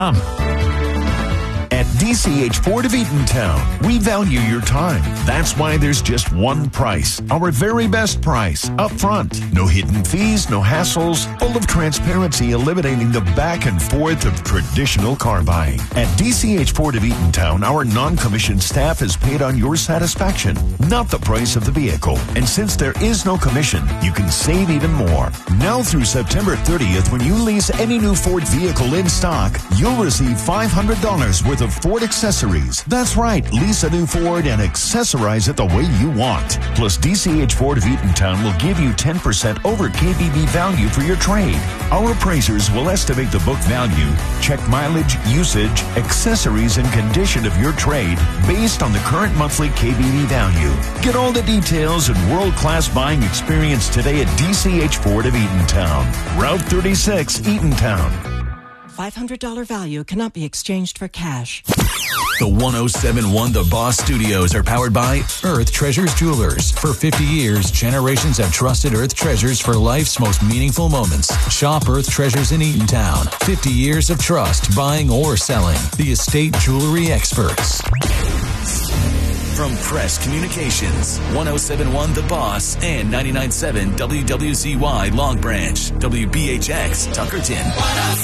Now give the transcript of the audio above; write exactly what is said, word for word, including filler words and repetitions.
Um. At D C H Ford of Eatontown, we value your time. That's why there's just one price, our very best price, up front. No hidden fees, no hassles, full of transparency, eliminating the back and forth of traditional car buying. At D C H Ford of Eatontown, our non-commissioned staff is paid on your satisfaction, not the price of the vehicle. And since there is no commission, you can save even more. Now through September thirtieth, when you lease any new Ford vehicle in stock, you'll receive five hundred dollars worth of Ford accessories. That's right, lease a new Ford and accessorize it the way you want. Plus, D C H Ford of Eatontown will give you ten percent over K B B value for your trade. Our appraisers will estimate the book value, check mileage, usage, accessories, and condition of your trade based on the current monthly K B B value. Get all the details and world-class buying experience today at D C H Ford of Eatontown. Route thirty-six, Eatontown. five hundred dollars value cannot be exchanged for cash. The one oh seven point one The Boss Studios are powered by Earth Treasures Jewelers. For fifty years, generations have trusted Earth Treasures for life's most meaningful moments. Shop Earth Treasures in Eatontown. fifty years of trust, buying or selling. The estate jewelry experts. From Press Communications, one oh seven point one The Boss and ninety-nine point seven W W Z Y Long Branch, W B H X Tuckerton.